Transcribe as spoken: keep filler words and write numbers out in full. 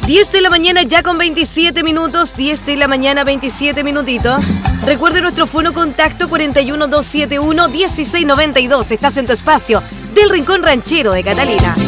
diez de la mañana ya con veintisiete minutos, diez de la mañana veintisiete minutitos. Recuerde nuestro fono contacto cuatro uno dos siete uno uno seis nueve dos. Estás en tu espacio del Rincón Ranchero de Catalina.